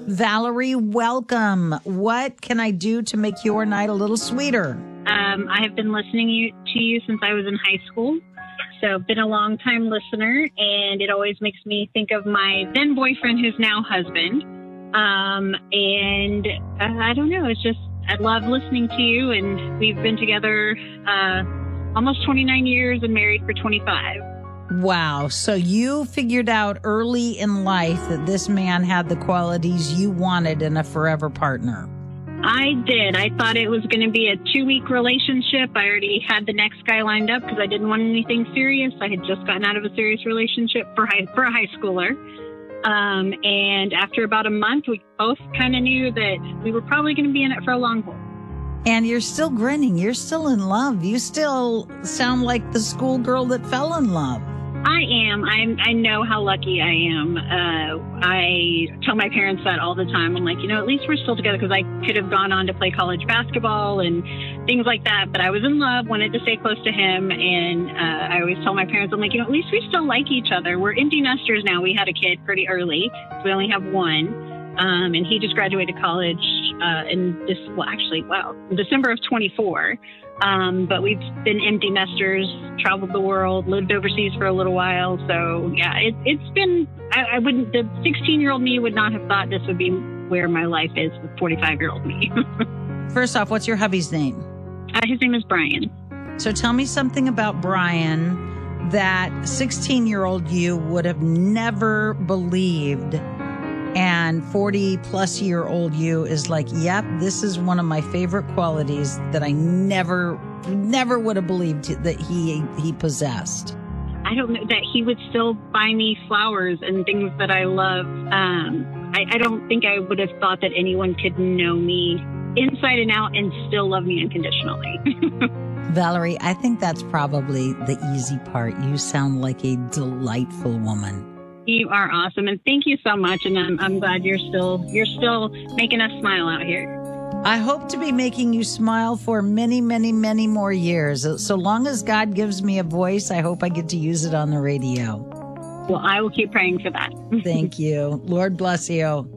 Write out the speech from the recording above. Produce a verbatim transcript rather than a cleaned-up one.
Valerie, welcome. What can I do to make your night a little sweeter? Um, I have been listening you, to you since I was in high school. So been a long time listener, and it always makes me think of my then boyfriend, who's now husband. Um, and uh, I don't know, it's just, I love listening to you, and we've been together uh, almost twenty-nine years and married for twenty-five. Wow. So you figured out early in life that this man had the qualities you wanted in a forever partner. I did. I thought it was going to be a two-week relationship. I already had the next guy lined up because I didn't want anything serious. I had just gotten out of a serious relationship for high, for a high schooler. Um, and after about a month, we both kind of knew that we were probably going to be in it for a long haul. And you're still grinning. You're still in love. You still sound like the schoolgirl that fell in love. I am. I'm, I know how lucky I am. Uh, I tell my parents that all the time. I'm like, you know, at least we're still together, because I could have gone on to play college basketball and things like that. But I was in love, wanted to stay close to him. And uh, I always tell my parents, I'm like, you know, at least we still like each other. We're empty nesters now. We had a kid pretty early. So we only have one. Um, and he just graduated college uh, in this, well, actually, wow, in December of twenty-four. Um, but we've been empty nesters, traveled the world, lived overseas for a little while. So, yeah, it, it's been, I, I wouldn't, the sixteen-year-old me would not have thought this would be where my life is with forty-five-year-old me. First off, what's your hubby's name? Uh, his name is Brian. So tell me something about Brian that sixteen-year-old you would have never believed. And forty-plus-year-old you is like, yep, this is one of my favorite qualities that I never, never would have believed that he he possessed. I don't know, that he would still buy me flowers and things that I love. Um, I, I don't think I would have thought that anyone could know me inside and out and still love me unconditionally. Valerie, I think that's probably the easy part. You sound like a delightful woman. You are awesome, and thank you so much. And I'm, I'm glad you're still you're still making us smile out here. I hope to be making you smile for many, many, many more years. So long as God gives me a voice, I hope I get to use it on the radio. Well, I will keep praying for that. Thank you. Lord bless you.